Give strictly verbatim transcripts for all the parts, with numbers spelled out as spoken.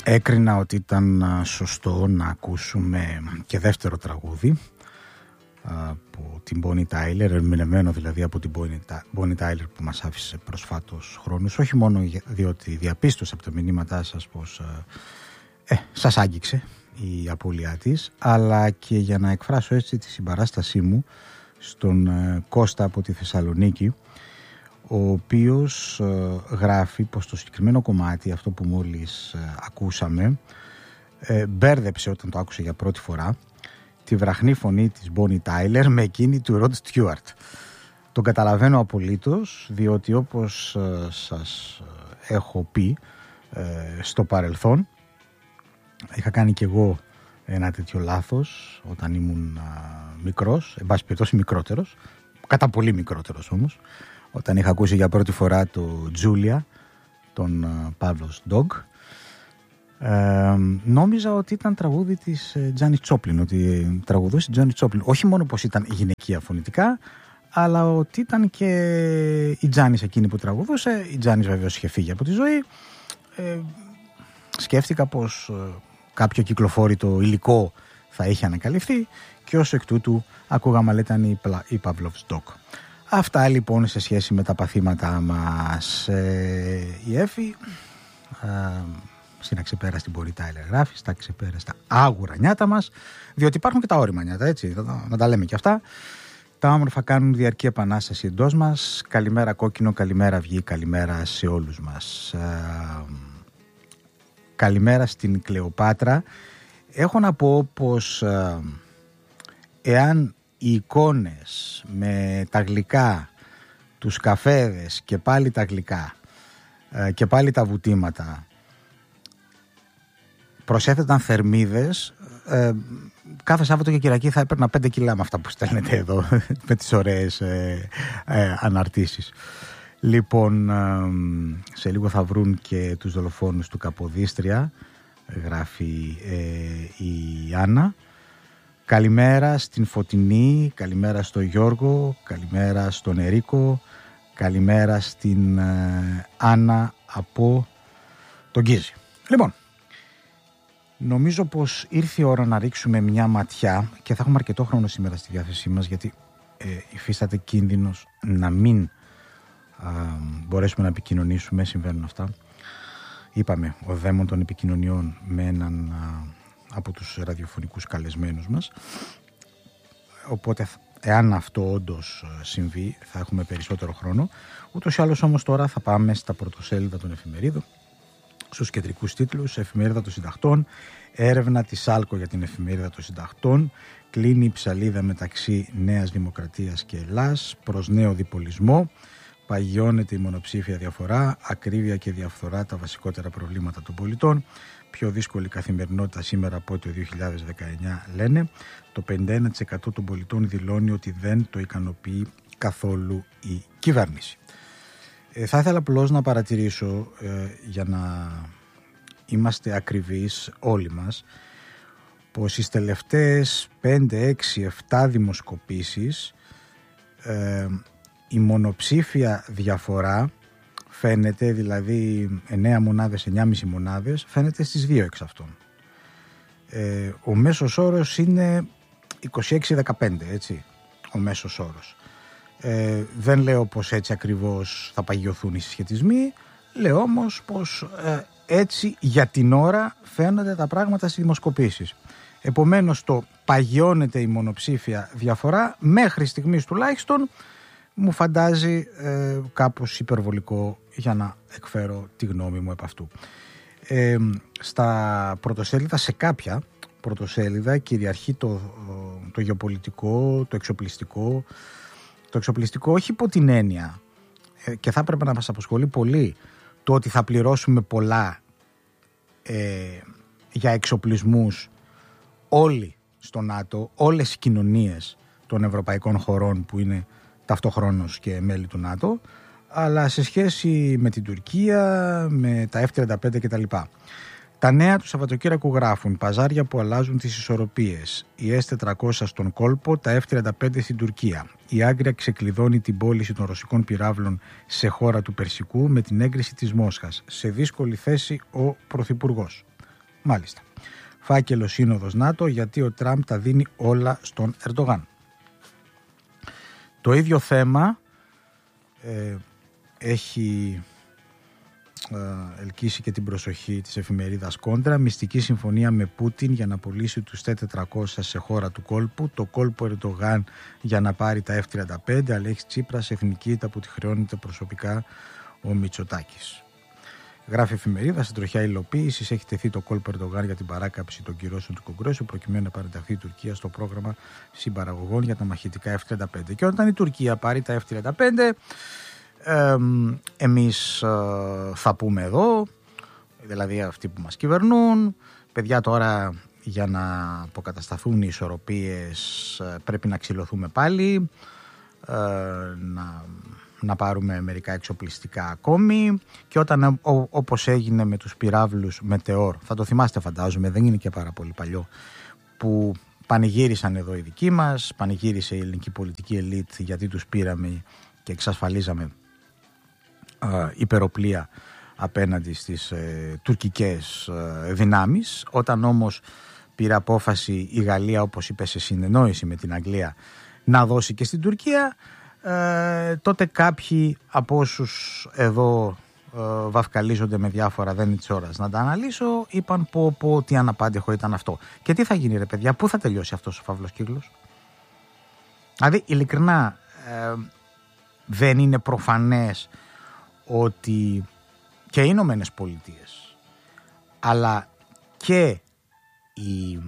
έκρινα ότι ήταν σωστό να ακούσουμε και δεύτερο τραγούδι από την Bonnie Tyler, ερμηνευμένο δηλαδή από την Bonnie Tyler που μας άφησε προσφάτως χρόνους, όχι μόνο διότι διαπίστωσα από τα μηνύματά σας πως ε, σας άγγιξε η απώλειά της, αλλά και για να εκφράσω έτσι τη συμπαράστασή μου στον ε, Κώστα από τη Θεσσαλονίκη, ο οποίος ε, γράφει πως το συγκεκριμένο κομμάτι, αυτό που μόλις ε, ακούσαμε, ε, μπέρδεψε όταν το άκουσε για πρώτη φορά τη βραχνή φωνή της Bonnie Tyler με εκείνη του Rod Stewart. Τον καταλαβαίνω απολύτως, διότι όπως ε, σας έχω πει ε, στο παρελθόν, είχα κάνει κι εγώ ένα τέτοιο λάθος όταν ήμουν α, μικρός, εν πάση περιπτώσει μικρότερος, κατά πολύ μικρότερος όμως, όταν είχα ακούσει για πρώτη φορά το Julia, τον α, Pavlos Dog. Ε, νόμιζα ότι ήταν τραγούδι της Τζάνις Τσόπλιν, ότι τραγουδούσε Τζάνις Τσόπλιν. Όχι μόνο πως ήταν γυναικεία φωνητικά, αλλά ότι ήταν και η Τζάνις εκείνη που τραγουδούσε. Η Τζάνις βεβαίως είχε φύγει από τη ζωή. Ε, σκέφτηκα πως ε, κάποιο κυκλοφόρητο υλικό θα είχε ανακαλυφθεί και ως εκ τούτου ακούγαμε αλλά ήταν η, η Pavlov's Dog. Αυτά λοιπόν σε σχέση με τα παθήματά μας. Ε, η Εφη ε, στην αξεπέραστη Bonnie Tyler γράφει, στα αξεπέραστα άγουρα νιάτα μας, διότι υπάρχουν και τα όρημα νιάτα, έτσι, να τα λέμε και αυτά. Τα όμορφα κάνουν διαρκή επανάσταση εντός μας. Καλημέρα κόκκινο, καλημέρα αυγή, καλημέρα σε όλους μας. Ε, καλημέρα στην Κλεοπάτρα. Έχω να πω πως ε, εάν οι εικόνες με τα γλυκά, τους καφέδες και πάλι τα γλυκά ε, και πάλι τα βουτήματα προσέθεταν θερμίδες, ε, κάθε Σάββατο και Κυριακή θα έπαιρνα πέντε κιλά με αυτά που στέλνετε εδώ με τις ωραίες ε, ε, αναρτήσεις. Λοιπόν, ε, σε λίγο θα βρουν και τους δολοφόνους του Καποδίστρια, γράφει ε, η Άννα. Καλημέρα στην Φωτεινή, καλημέρα στο Γιώργο, καλημέρα στον Ερίκο, καλημέρα στην ε, Άννα από τον Γκίζη. Λοιπόν, νομίζω πως ήρθε η ώρα να ρίξουμε μια ματιά και θα έχουμε αρκετό χρόνο σήμερα στη διάθεσή μας, γιατί ε, υφίσταται κίνδυνος να μην α, μπορέσουμε να επικοινωνήσουμε, συμβαίνουν αυτά. Είπαμε, ο δαίμον των επικοινωνιών με έναν α, από τους ραδιοφωνικούς καλεσμένους μας, οπότε εάν αυτό όντως συμβεί θα έχουμε περισσότερο χρόνο. Ούτως ή άλλως όμως τώρα θα πάμε στα πρωτοσέλιδα των εφημερίδων, στους κεντρικούς τίτλους. Εφημερίδα των Συντακτών, έρευνα της Άλκο για την Εφημερίδα των Συντακτών, κλείνει η ψαλίδα μεταξύ Νέας Δημοκρατίας και Ελλάς προς νέο διπολισμό, παγιώνεται η μονοψήφια διαφορά, ακρίβεια και διαφθορά τα βασικότερα προβλήματα των πολιτών, πιο δύσκολη καθημερινότητα σήμερα από το δύο χιλιάδες δεκαεννιά λένε, το πενήντα ένα τοις εκατό των πολιτών δηλώνει ότι δεν το ικανοποιεί καθόλου η κυβέρνηση. Ε, θα ήθελα απλώς να παρατηρήσω, ε, για να είμαστε ακριβείς όλοι μας, πως στις τελευταίες πέντε, έξι, επτά δημοσκοπήσεις ε, η μονοψήφια διαφορά φαίνεται, δηλαδή εννέα μονάδες, εννιά κόμμα πέντε μονάδες, φαίνεται στις δύο εξ αυτών. Ε, ο μέσος όρος είναι είκοσι έξι δεκαπέντε, έτσι, ο μέσος όρος. Ε, δεν λέω πως έτσι ακριβώς θα παγιωθούν οι συσχετισμοί, λέω όμως πως ε, έτσι για την ώρα φαίνονται τα πράγματα στις δημοσκοπήσεις. Επομένως το παγιώνεται η μονοψήφια διαφορά μέχρι στιγμής τουλάχιστον μου φαντάζει ε, κάπως υπερβολικό για να εκφέρω τη γνώμη μου επ' αυτού. Ε, στα πρωτοσέλιδα, σε κάποια πρωτοσέλιδα κυριαρχεί το, το γεωπολιτικό, το εξοπλιστικό. Το εξοπλιστικό όχι υπό την έννοια, ε, και θα έπρεπε να μας απασχολεί πολύ, το ότι θα πληρώσουμε πολλά ε, για εξοπλισμούς όλοι στο ΝΑΤΟ, όλες οι κοινωνίες των ευρωπαϊκών χωρών που είναι ταυτοχρόνως και μέλη του ΝΑΤΟ, αλλά σε σχέση με την Τουρκία, με τα εφ τριάντα πέντε κτλ. Τα νέα του Σαββατοκύριακου γράφουν παζάρια που αλλάζουν τις ισορροπίες. Η ες τετρακόσια στον κόλπο, τα εφ τριάντα πέντε στην Τουρκία. Η Άγκρια ξεκλειδώνει την πώληση των ρωσικών πυράβλων σε χώρα του Περσικού με την έγκριση της Μόσχας. Σε δύσκολη θέση ο Πρωθυπουργός. Μάλιστα. Φάκελο σύνοδος ΝΑΤΟ, γιατί ο Τραμπ τα δίνει όλα στον Ερντογάν. Το ίδιο θέμα ε, έχει ε, ελκύσει και την προσοχή της εφημερίδας Κόντρα. Μυστική συμφωνία με Πούτιν για να πωλήσει τους Τε τετρακόσια σε χώρα του κόλπου. Το κόλπο Ερντογάν για να πάρει τα εφ τριάντα πέντε. Αλέξης Τσίπρας, εθνικότητα που τη χρεώνεται προσωπικά ο Μητσοτάκης. Γράφει εφημερίδα, στην τροχιά υλοποίηση έχει τεθεί το κόλπο Ερντογάν για την παράκαψη των κυρώσεων του Κογκρέσου, προκειμένου να παραταχθεί η Τουρκία στο πρόγραμμα συμπαραγωγών για τα μαχητικά εφ τριάντα πέντε. Και όταν η Τουρκία πάρει τα εφ τριάντα πέντε, ε, εμείς ε, θα πούμε εδώ, δηλαδή αυτοί που μας κυβερνούν, παιδιά, τώρα για να αποκατασταθούν οι ισορροπίες ε, πρέπει να ξυλωθούμε πάλι, ε, να... να πάρουμε μερικά εξοπλιστικά ακόμη, και όταν ό, όπως έγινε με τους πυράβλους Μετεώρ, θα το θυμάστε φαντάζομαι, δεν είναι και πάρα πολύ παλιό, που πανηγύρισαν εδώ οι δικοί μας, πανηγύρισε η ελληνική πολιτική ελίτ γιατί τους πήραμε και εξασφαλίζαμε ε, υπεροπλία απέναντι στις ε, τουρκικές ε, δυνάμεις. Όταν όμως πήρε απόφαση η Γαλλία, όπως είπε σε συνεννόηση με την Αγγλία, να δώσει και στην Τουρκία, Ε, τότε κάποιοι από όσους εδώ ε, βαφκαλίζονται με διάφορα, δεν είναι της ώρας να τα αναλύσω, είπαν πω πω τι αναπάντεχο ήταν αυτό. Και τι θα γίνει ρε παιδιά, πού θα τελειώσει αυτός ο φαύλος κύκλος? Δηλαδή ειλικρινά ε, δεν είναι προφανές ότι και οι Ηνωμένες Πολιτείες αλλά και οι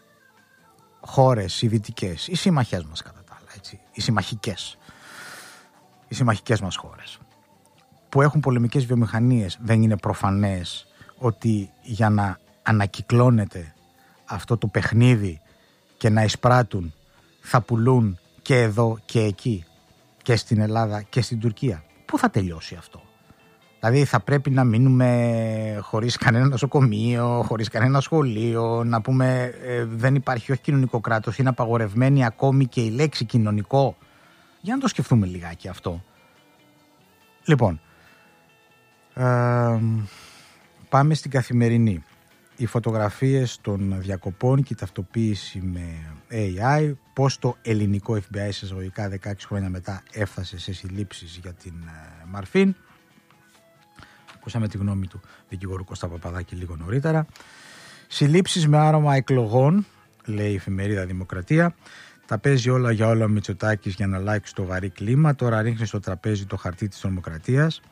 χώρες οι δυτικές, οι συμμαχές μας κατά τα άλλα, έτσι, οι συμμαχικές οι συμμαχικές μας χώρες που έχουν πολεμικές βιομηχανίες, δεν είναι προφανές ότι για να ανακυκλώνεται αυτό το παιχνίδι και να εισπράττουν θα πουλούν και εδώ και εκεί, και στην Ελλάδα και στην Τουρκία? Πού θα τελειώσει αυτό? Δηλαδή θα πρέπει να μείνουμε χωρίς κανένα νοσοκομείο, χωρίς κανένα σχολείο, να πούμε ε, δεν υπάρχει όχι κοινωνικό κράτος, είναι απαγορευμένη ακόμη και η λέξη κοινωνικό? Για να το σκεφτούμε λιγάκι αυτό. Λοιπόν, ε, πάμε στην καθημερινή. Οι φωτογραφίες των διακοπών και η ταυτοποίηση με έι άι, πώς το ελληνικό εφ μπι άι σε εισαγωγικά δεκαέξι χρόνια μετά έφτασε σε συλλήψεις για την ε, Μαρφίν. Ακούσαμε τη γνώμη του δικηγόρου Κώστα Παπαδάκη λίγο νωρίτερα. Συλλήψεις με άρωμα εκλογών, λέει η εφημερίδα Δημοκρατία. Τα παίζει όλα για όλα ο Μητσοτάκης για να αλλάξει το βαρύ κλίμα. Τώρα ρίχνει στο τραπέζι το χαρτί της τρομοκρατίας.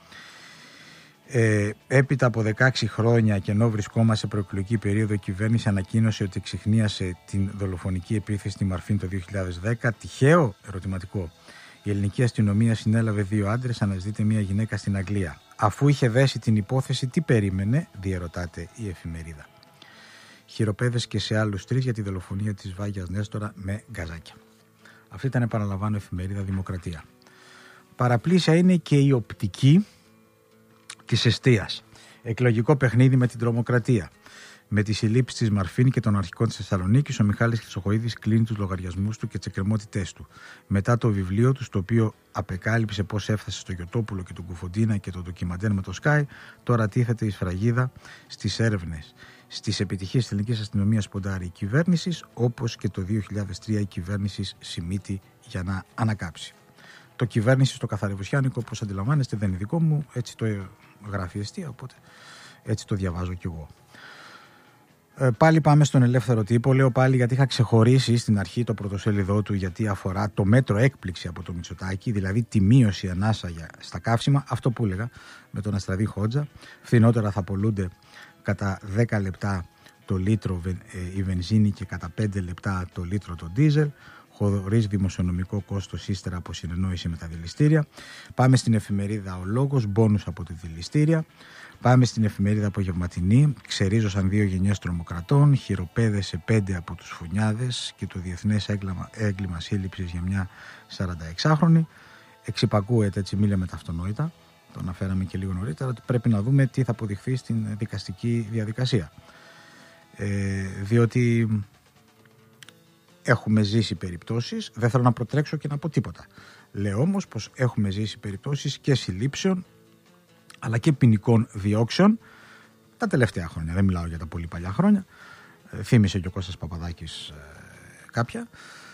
Ε, έπειτα από δεκαέξι χρόνια και ενώ βρισκόμαστε σε προεκλογική περίοδο, η κυβέρνηση ανακοίνωσε ότι εξιχνίασε την δολοφονική επίθεση στη Μαρφίν το δύο χιλιάδες δέκα. Τυχαίο? Ερωτηματικό. Η ελληνική αστυνομία συνέλαβε δύο άντρες, αναζητείται μια γυναίκα στην Αγγλία. Αφού είχε δέσει την υπόθεση, τι περίμενε, διερωτάται η εφημερίδα. Χειροπέδες και σε άλλους τρεις για τη δολοφονία της Βάγιας Νέστορα με γκαζάκια. Αυτή ήταν, επαναλαμβάνω, εφημερίδα Δημοκρατία. Παραπλήσια είναι και η οπτική της εστίας. Εκλογικό παιχνίδι με την τρομοκρατία. Με τη συλλήψη της Μαρφίν και των αρχικών της Θεσσαλονίκης, ο Μιχάλης Χρυσοχοΐδης κλείνει τους λογαριασμούς του και τις εκκρεμότητές του. Μετά το βιβλίο του, στο οποίο απεκάλυψε πώς έφτασε στο Γιωτόπουλο και τον Κουφοντίνα και το ντοκιμαντέρ με το Sky, τώρα τίθεται η σφραγίδα στις έρευνες. Στις επιτυχίες της ελληνικής αστυνομίας ποντάρει η κυβέρνηση, όπως και το δύο χιλιάδες τρία η κυβέρνηση σημείτη για να ανακάψει. Το κυβέρνηση στο καθαρεβουσιάνικο, όπως αντιλαμβάνεστε, δεν είναι δικό μου, έτσι το γράφει η εστία, οπότε έτσι το διαβάζω κι εγώ. Ε, πάλι πάμε στον Ελεύθερο Τύπο. Λέω πάλι γιατί είχα ξεχωρίσει στην αρχή το πρωτοσέλιδό του, γιατί αφορά το μέτρο έκπληξη από το Μητσοτάκη, δηλαδή τη μείωση ανάσα για, στα καύσιμα, αυτό που έλεγα με τον Αστραδί Χότζα. Φθηνότερα θα πολλούνται κατά δέκα λεπτά το λίτρο ε, η βενζίνη και κατά πέντε λεπτά το λίτρο το ντίζελ, χωρίς δημοσιονομικό κόστος ύστερα από συνεννόηση με τα δηληστήρια. Πάμε στην εφημερίδα Ο Λόγος, μπόνους από τη δηληστήρια. Πάμε στην εφημερίδα Απογευματινή, ξερίζωσαν δύο γενιές τρομοκρατών, χειροπέδες σε πέντε από τους φουνιάδες και το διεθνές έγκλημα, έγκλημα σύλληψης για μια σαρανταεξάχρονη. Εξυπακούεται, έτσι μίλια με τα αυτονόητα, το αναφέραμε και λίγο νωρίτερα, ότι πρέπει να δούμε τι θα αποδειχθεί στην δικαστική διαδικασία. Ε, διότι έχουμε ζήσει περιπτώσεις, δεν θέλω να προτρέξω και να πω τίποτα. Λέω όμως πως έχουμε ζήσει περιπτώσεις και συλλήψεων αλλά και ποινικών διώξεων τα τελευταία χρόνια, δεν μιλάω για τα πολύ παλιά χρόνια, ε, θύμισε και ο Κώστας Παπαδάκης ε, κάποια,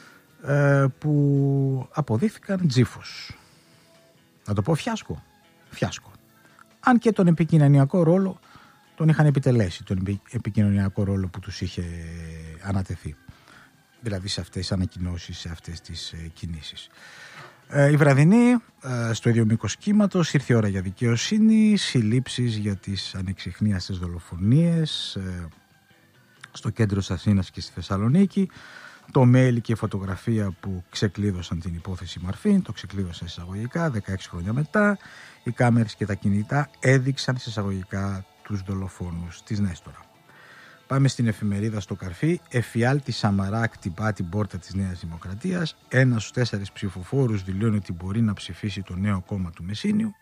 ε, που αποδείχθηκαν τζίφος. Να το πω φιάσκο. Φιάσκο. Αν και τον επικοινωνιακό ρόλο τον είχαν επιτελέσει, τον επικοινωνιακό ρόλο που τους είχε ανατεθεί. Δηλαδή σε αυτές τις ανακοινώσεις, σε αυτές τις ε, κινήσεις. Ε, η βραδινή, ε, στο ίδιο μήκος κύματος, ήρθε η ώρα για δικαιοσύνη, συλλήψεις για τις ανεξιχνίαστες δολοφονίες ε, στο κέντρο της Αθήνας και στη Θεσσαλονίκη, το mail και η φωτογραφία που ξεκλείδωσαν την υπόθεση Μαρφίν, το ξεκλείδωσαν εισαγωγικά δεκαέξι χρόνια μετά, οι κάμερες και τα κινητά έδειξαν εισαγωγικά τους δολοφόνους της Νέστορα. Πάμε στην εφημερίδα στο Καρφί. Εφιάλτη Σαμαρά χτυπά την πόρτα της Νέας Δημοκρατίας. Ένας στους τέσσερις ψηφοφόρους δηλώνει ότι μπορεί να ψηφίσει το νέο κόμμα του Μεσίνιου.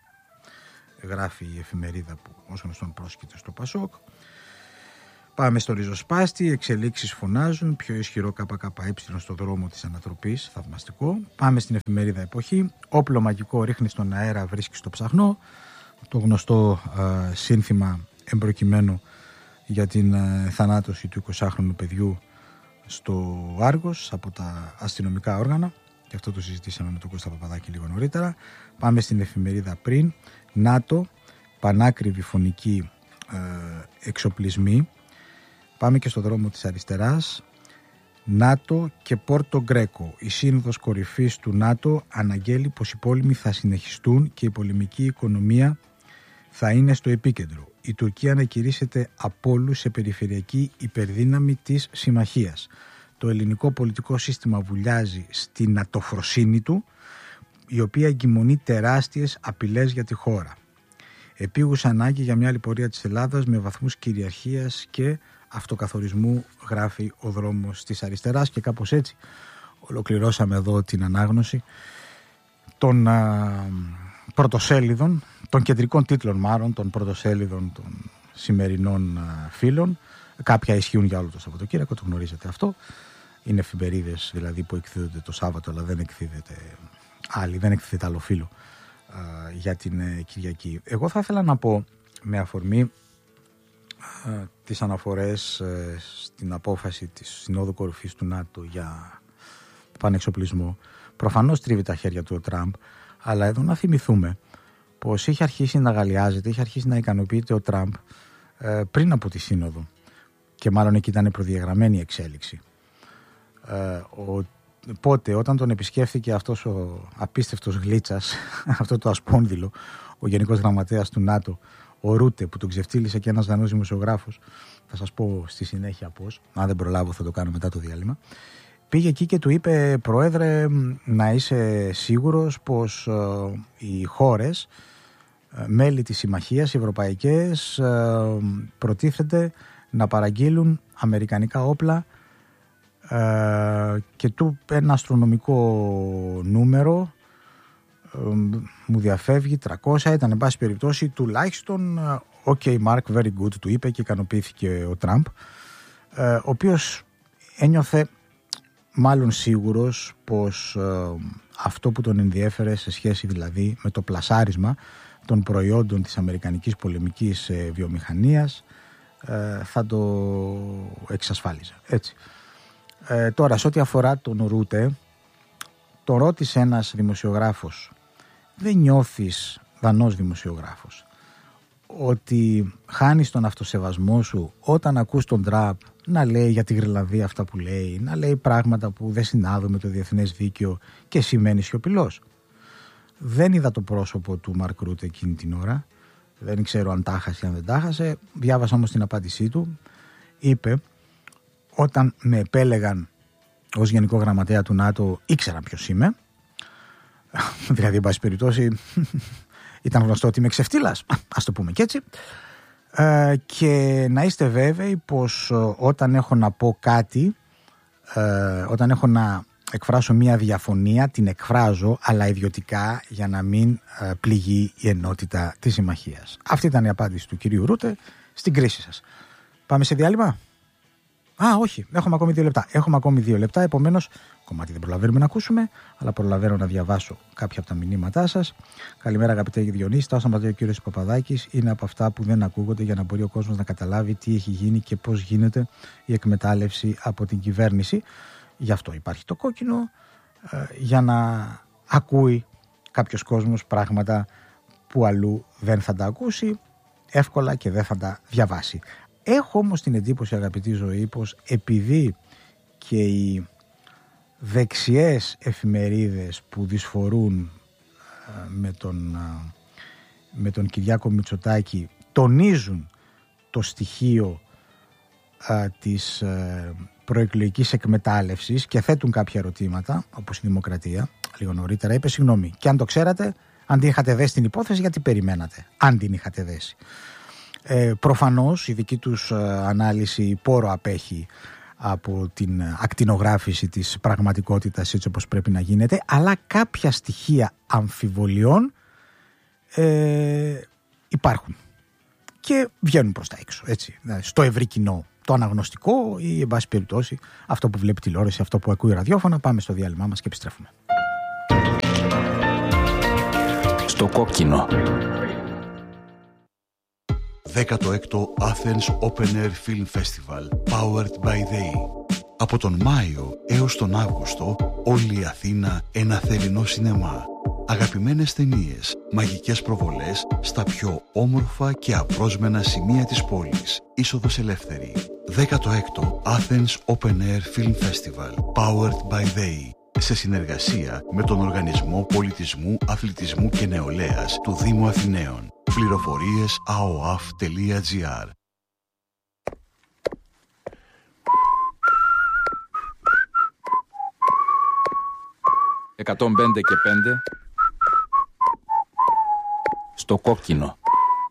Γράφει η εφημερίδα που ως γνωστόν πρόσκειται στο Πασόκ. Πάμε στο ριζοσπάστη. Εξελίξεις φωνάζουν. Πιο ισχυρό ΚΚΕ στο δρόμο της ανατροπής. Θαυμαστικό. Πάμε στην εφημερίδα Εποχή. Όπλο μαγικό ρίχνει στον αέρα, βρίσκει στο ψαχνό. Το γνωστό α, σύνθημα εμπροκειμένου για την ε, θανάτωση του εικοσάχρονου παιδιού στο Άργος από τα αστυνομικά όργανα, και αυτό το συζητήσαμε με τον Κώστα Παπαδάκη λίγο νωρίτερα. Πάμε στην εφημερίδα Πριν. ΝΑΤΟ, πανάκριβη φωνική ε, εξοπλισμή. Πάμε και στο δρόμο της αριστεράς. ΝΑΤΟ και Πόρτο Γκρέκο. Η σύνοδος κορυφής του ΝΑΤΟ αναγγέλει πως οι πόλεμοι θα συνεχιστούν και η πολεμική οικονομία θα είναι στο επίκεντρο. Η Τουρκία ανακηρύσσεται από όλους σε περιφερειακή υπερδύναμη της συμμαχίας. Το ελληνικό πολιτικό σύστημα βουλιάζει στην νατοφροσύνη του, η οποία εγκυμονεί τεράστιες απειλές για τη χώρα. Επίγουσα ανάγκη για μια άλλη πορεία της Ελλάδας με βαθμούς κυριαρχίας και αυτοκαθορισμού, γράφει ο δρόμος της αριστεράς, και κάπως έτσι ολοκληρώσαμε εδώ την ανάγνωση των α, πρωτοσέλιδων, των κεντρικών τίτλων μάλλον, των πρωτοσέλιδων των σημερινών α, φίλων. Κάποια ισχύουν για όλο το Σαββατοκύριακο, το γνωρίζετε αυτό. Είναι εφημερίδες δηλαδή που εκδίδονται το Σάββατο, αλλά δεν εκδίδεται άλλη, δεν εκδίδεται άλλο φύλλο α, για την ε, Κυριακή. Εγώ θα ήθελα να πω, με αφορμή α, τις αναφορές ε, στην απόφαση της Συνόδου Κορυφής του ΝΑΤΟ για πανεξοπλισμό, προφανώς τρίβει τα χέρια του ο Τραμπ, αλλά εδώ να θυμηθούμε πως είχε αρχίσει να γαλλιάζεται, είχε αρχίσει να ικανοποιείται ο Τραμπ ε, πριν από τη Σύνοδο, και μάλλον εκεί ήταν προδιαγραμμένη η εξέλιξη. Ε, ο, πότε, όταν τον επισκέφθηκε αυτός ο απίστευτος γλίτσας, αυτό το ασπόνδυλο, ο Γενικός Γραμματέας του ΝΑΤΟ, ο Ρούτε, που τον ξεφτύλισε και ένας Δανός δημοσιογράφος, θα σας πω στη συνέχεια πώς, αν δεν προλάβω θα το κάνω μετά το διάλειμμα, πήγε εκεί και του είπε: Πρόεδρε, να είσαι σίγουρος πως ε, οι χώρες, ε, μέλη της συμμαχίας, οι ευρωπαϊκές, ε, προτίθεται να παραγγείλουν αμερικανικά όπλα, ε, και του ένα αστρονομικό νούμερο, ε, μου διαφεύγει, τριακόσια ήταν, εν πάση περιπτώσει, τουλάχιστον. Ok Mark, very good, του είπε, και ικανοποιήθηκε ο Τραμπ, ε, ο οποίος ένιωθε μάλλον σίγουρος πως ε, αυτό που τον ενδιέφερε, σε σχέση δηλαδή με το πλασάρισμα των προϊόντων της αμερικανικής πολεμικής ε, βιομηχανίας, ε, θα το εξασφάλιζε. Έτσι. Ε, τώρα, σε ό,τι αφορά τον Ρούτε, το ρώτησε ένας δημοσιογράφος: δεν νιώθεις, Δανός δημοσιογράφος, ότι χάνεις τον αυτοσεβασμό σου όταν ακούς τον Τραμπ να λέει για τη Γρυλανδία αυτά που λέει, να λέει πράγματα που δεν συνάδουν με το διεθνές δίκαιο, και εσύ μένεις σιωπηλός? Δεν είδα το πρόσωπο του Μαρκ Ρούτε εκείνη την ώρα, δεν ξέρω αν τα χάσε ή αν δεν τα χάσε. Διάβασα όμως την απάντησή του. Είπε: όταν με επέλεγαν ως Γενικό Γραμματέα του ΝΑΤΟ, ήξερα ποιος είμαι. Δηλαδή, εν πάση περιπτώσει, ήταν γνωστό ότι είμαι ξεφτύλας, ας το πούμε και έτσι. Ε, και να είστε βέβαιοι πως όταν έχω να πω κάτι, ε, όταν έχω να εκφράσω μία διαφωνία, την εκφράζω, αλλά ιδιωτικά, για να μην ε, πληγεί η ενότητα της συμμαχίας. Αυτή ήταν η απάντηση του κυρίου Ρούτε στην κρίση σας. Πάμε σε διάλειμμα. Α, όχι, έχουμε ακόμη δύο λεπτά. Έχουμε ακόμη δύο λεπτά, επομένως, κομμάτι δεν προλαβαίνουμε να ακούσουμε, αλλά προλαβαίνω να διαβάσω κάποια από τα μηνύματά σας. Καλημέρα, αγαπητέ Διονύση. Τα όσα μας λέει ο κύριος Παπαδάκης είναι από αυτά που δεν ακούγονται για να μπορεί ο κόσμος να καταλάβει τι έχει γίνει και πώς γίνεται η εκμετάλλευση από την κυβέρνηση. Γι' αυτό υπάρχει το κόκκινο, ε, για να ακούει κάποιος κόσμος πράγματα που αλλού δεν θα τα ακούσει εύκολα και δεν θα τα διαβάσει. Έχω όμως την εντύπωση, αγαπητή ζωή, πως επειδή και οι δεξιές εφημερίδες που δυσφορούν με τον, με τον Κυριάκο Μητσοτάκη τονίζουν το στοιχείο α, της α, προεκλογικής εκμετάλλευσης και θέτουν κάποια ερωτήματα, όπως η Δημοκρατία λίγο νωρίτερα είπε, συγγνώμη, και αν το ξέρατε, αν την είχατε δέσει την υπόθεση, γιατί περιμένατε, αν την είχατε δέσει. Ε, προφανώς η δική τους ε, ανάλυση πόρο απέχει από την ακτινογράφηση της πραγματικότητας έτσι όπως πρέπει να γίνεται, αλλά κάποια στοιχεία αμφιβολιών ε, υπάρχουν και βγαίνουν προς τα έξω, έτσι, στο ευρύ κοινό, το αναγνωστικό ή εν πάση περιπτώσει αυτό που βλέπει τηλεόραση, αυτό που ακούει ραδιόφωνα. Πάμε στο διάλειμμα μας και επιστρέφουμε. Στο κόκκινο. δέκατο έκτο Athens Open Air Film Festival Powered by They. Από τον Μάιο έως τον Αύγουστο όλη η Αθήνα ένα θερινό σινεμά. Αγαπημένες ταινίες, μαγικές προβολές στα πιο όμορφα και απρόσμενα σημεία της πόλης. Είσοδος ελεύθερη. δέκατο έκτο Athens Open Air Film Festival Powered by They. Σε συνεργασία με τον Οργανισμό Πολιτισμού, Αθλητισμού και Νεολαίας του Δήμου Αθηναίων. Πληροφορίες a o a f τελεία g r. εκατόν πέντε και πέντε στο κόκκινο.